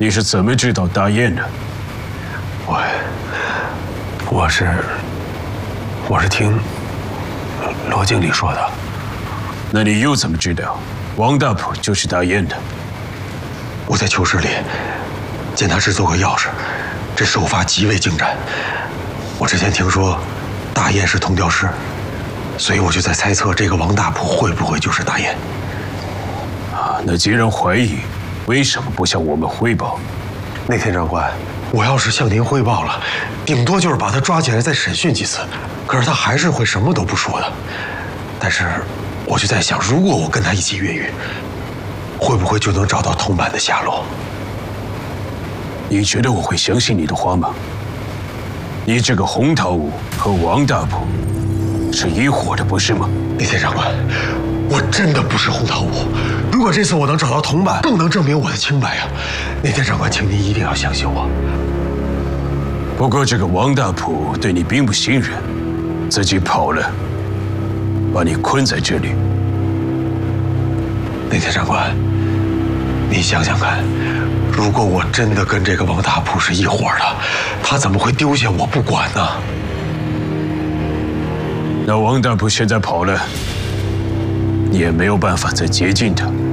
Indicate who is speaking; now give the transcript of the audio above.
Speaker 1: 你是怎么知道大雁的？
Speaker 2: 我是听罗经理说的。
Speaker 1: 那你又怎么知道王大普就是大雁的？
Speaker 2: 我在囚室里见他制作过钥匙，这手法极为精湛。我之前听说大雁是铜雕师，所以我就在猜测这个王大普会不会就是大雁。
Speaker 1: 那既然怀疑，为什么不向我们汇报？
Speaker 2: 内田长官，我要是向您汇报了，顶多就是把他抓起来再审讯几次，可是他还是会什么都不说的。但是我就在想，如果我跟他一起越狱，会不会就能找到铜板的下落？
Speaker 1: 你觉得我会相信你的话吗？你这个洪涛武和王大普是一伙的，不是吗？
Speaker 2: 内田长官，我真的不是洪涛武。如果这次我能找到铜板，更能证明我的清白啊！内田长官，请您一定要相信我。
Speaker 1: 不过这个王大普对你并不信任，自己跑了，把你困在这里。
Speaker 2: 内田长官，你想想看，如果我真的跟这个王大普是一伙的，他怎么会丢下我不管呢？
Speaker 1: 那王大普现在跑了，你也没有办法再接近他。